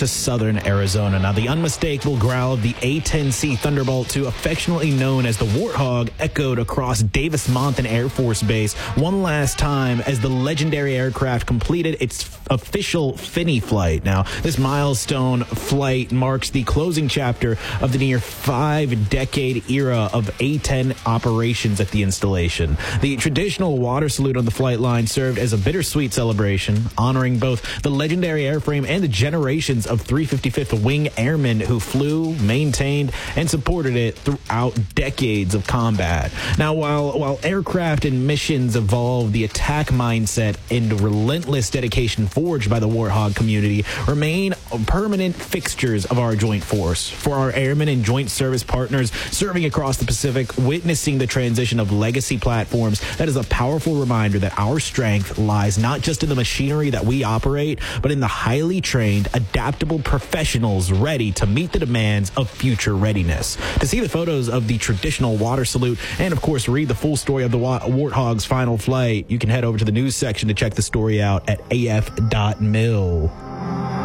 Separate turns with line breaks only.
to southern Arizona. Now, the unmistakable growl of the A-10C Thunderbolt II, affectionately known as the Warthog, echoed across Davis-Monthan Air Force Base one last time as the legendary aircraft completed its official Finney flight. Now, this milestone flight marks the closing chapter of the near 5-decade era of A-10 operations at the installation. The traditional water salute on the flight line served as a bittersweet celebration, honoring both the legendary airframe and the generations of 355th Wing Airmen who flew, maintained, and supported it throughout decades of combat. Now, while aircraft and missions evolve, the attack mindset and relentless dedication forged by the Warthog community remain permanent fixtures of our joint force. For our airmen and joint service partners serving across the Pacific, witnessing the transition of legacy platforms, that is a powerful reminder that our strength lies not just in the machinery that we operate, but in the highly trained, adaptable professionals ready to meet the demands of future readiness. To see the photos of the traditional water salute and, of course, read the full story of the Warthog's final flight, you can head over to the news section to check the story out at af.mil.